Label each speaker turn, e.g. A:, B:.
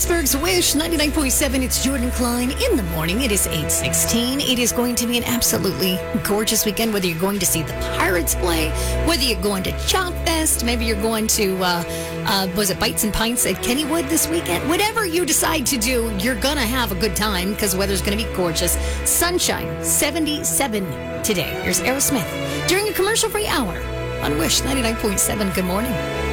A: Pittsburgh's Wish 99.7. It's Jordan Klein in the morning. It is 8:16. It is going to be an absolutely gorgeous weekend, whether you're going to see the Pirates play, whether you're going to Chalk Fest, maybe you're going to, was it Bites and Pints at Kennywood this weekend? Whatever you decide to do, you're going to have a good time because the weather's going to be gorgeous. Sunshine, 77 today. Here's Aerosmith during a commercial-free hour on Wish 99.7. Good morning.